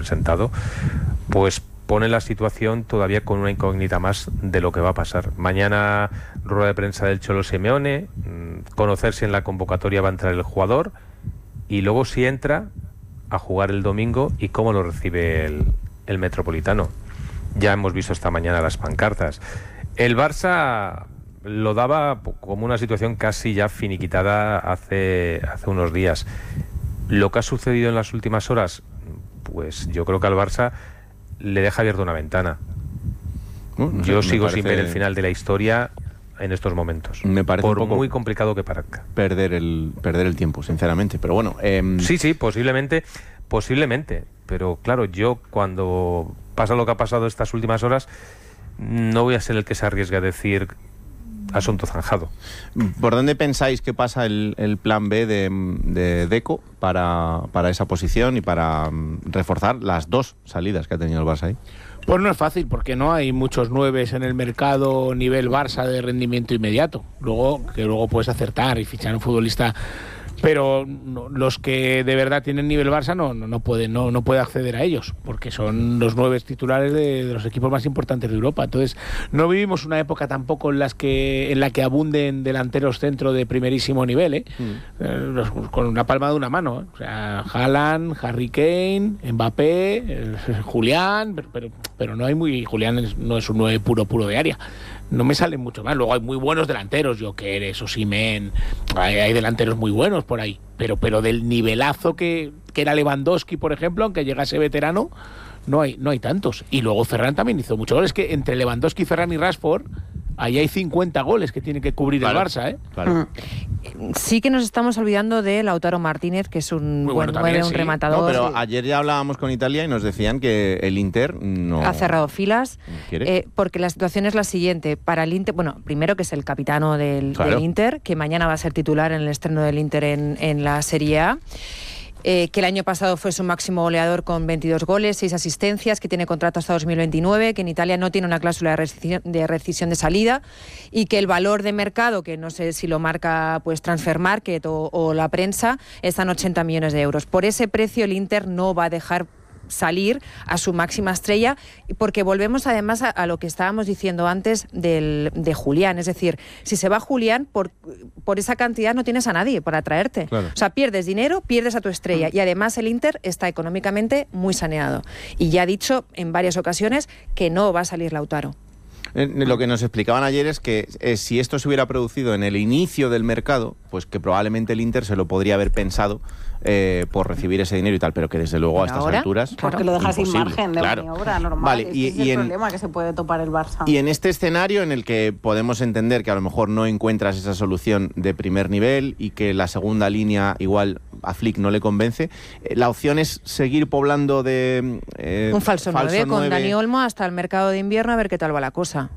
sentado, pues pone la situación todavía con una incógnita más de lo que va a pasar. Mañana rueda de prensa del Cholo Simeone, conocer si en la convocatoria va a entrar el jugador y luego si entra a jugar el domingo y cómo lo recibe el Metropolitano. Ya hemos visto esta mañana las pancartas. El Barça lo daba como una situación casi ya finiquitada hace unos días. Lo que ha sucedido en las últimas horas, pues yo creo que al Barça le deja abierta una ventana. Yo sigo sin ver el final de la historia en estos momentos. Me parece por un poco muy complicado que parezca. Perder el tiempo, sinceramente. Pero bueno. Sí, posiblemente. Pero claro, yo cuando pasa lo que ha pasado estas últimas horas, no voy a ser el que se arriesgue a decir asunto zanjado. ¿Por dónde pensáis que pasa el plan B de Deco para esa posición y para reforzar las dos salidas que ha tenido el Barça ahí? Pues no es fácil, porque no hay muchos nueves en el mercado nivel Barça de rendimiento inmediato. Luego puedes acertar y fichar un futbolista, pero los que de verdad tienen nivel Barça no puede acceder a ellos, porque son los 9 titulares de los equipos más importantes de Europa. Entonces no vivimos una época tampoco en la que abunden delanteros centro de primerísimo nivel, con una palma de una mano, O sea, Haaland, Harry Kane, Mbappé, Julián, pero no hay Julián no es un 9 puro de área. No me salen mucho más. Luego hay muy buenos delanteros, Gyökeres, Osimhen, hay delanteros muy buenos por ahí, pero del nivelazo que era Lewandowski, por ejemplo, aunque llegase veterano, no hay tantos. Y luego Ferran también hizo muchos goles, que entre Lewandowski, Ferran y Rashford, ahí hay 50 goles que tiene que cubrir el Barça, Claro. Sí que nos estamos olvidando de Lautaro Martínez, que es un buen también, un rematador. No, pero ayer ya hablábamos con Italia y nos decían que el Inter no ha cerrado filas, quiere. porque la situación es la siguiente. Para el Inter, bueno, primero que es el capitano del Inter, que mañana va a ser titular en el estreno del Inter en la Serie A. Que el año pasado fue su máximo goleador con 22 goles, 6 asistencias, que tiene contrato hasta 2029, que en Italia no tiene una cláusula de rescisión de salida y que el valor de mercado, que no sé si lo marca pues Transfer Market o la prensa, está en 80 millones de euros. Por ese precio el Inter no va a dejar salir a su máxima estrella, porque volvemos además a lo que estábamos diciendo antes de Julián, es decir, si se va Julián, por esa cantidad no tienes a nadie para traerte. Claro. O sea, pierdes dinero, pierdes a tu estrella, y además el Inter está económicamente muy saneado y ya ha dicho en varias ocasiones que no va a salir Lautaro. Lo que nos explicaban ayer es que si esto se hubiera producido en el inicio del mercado, pues que probablemente el Inter se lo podría haber pensado por recibir ese dinero y tal, pero que desde luego a estas alturas porque lo dejas sin imposible. margen de maniobra normal. Vale, y es el problema que se puede topar el Barça. Y en este escenario en el que podemos entender que a lo mejor no encuentras esa solución de primer nivel y que la segunda línea igual a Flick no le convence, la opción es seguir poblando de un falso 9 con Dani Olmo hasta el mercado de invierno, a ver qué tal va la cosa.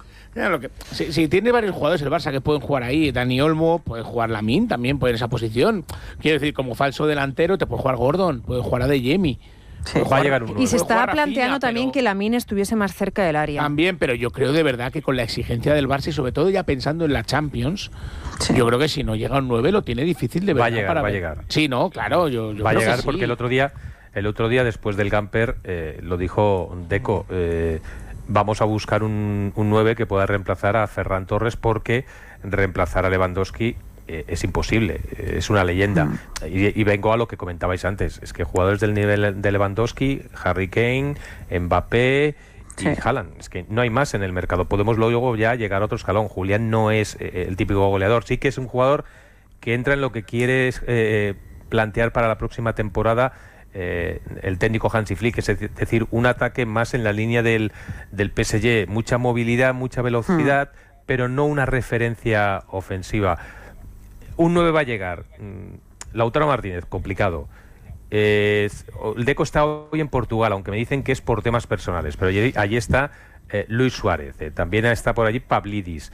Si tiene varios jugadores el Barça que pueden jugar ahí, Dani Olmo, puede jugar Lamine, también puede en esa posición. Quiero decir, como falso delantero te puede jugar Gordon, puede jugar Adeyemi. Sí. Va a llegar un 9. Y se está planteando también que Lamine estuviese más cerca del área. También, pero yo creo de verdad que con la exigencia del Barça y sobre todo ya pensando en la Champions, yo creo que si no llega un 9 lo tiene difícil de verdad. Va a llegar. Sí, no, claro. Yo va a creo llegar que sí. porque el otro día después del Gamper lo dijo Deco, vamos a buscar un 9 que pueda reemplazar a Ferran Torres, porque reemplazar a Lewandowski es imposible, es una leyenda. Y vengo a lo que comentabais antes, es que jugadores del nivel de Lewandowski, Harry Kane, Mbappé y Haaland, es que no hay más en el mercado. Podemos luego ya llegar a otro escalón. Julián no es el típico goleador, sí que es un jugador que entra en lo que quieres plantear para la próxima temporada el técnico Hansi Flick, es decir, un ataque más en la línea del PSG, mucha movilidad, mucha velocidad, pero no una referencia ofensiva. Un 9 va a llegar. Lautaro Martínez, complicado. El Deco está hoy en Portugal, aunque me dicen que es por temas personales, pero allí está Luis Suárez, también está por allí Pavlidis,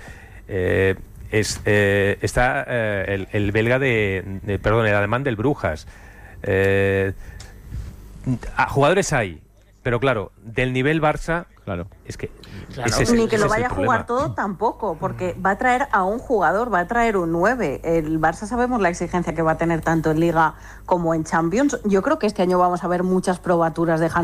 está el belga el alemán del Brujas. Jugadores hay, pero claro, del nivel Barça, es que ni que lo vaya a jugar todo tampoco, porque va a traer a un jugador, va a traer un 9. El Barça sabemos la exigencia que va a tener tanto en Liga como en Champions. Yo creo que este año vamos a ver muchas probaturas de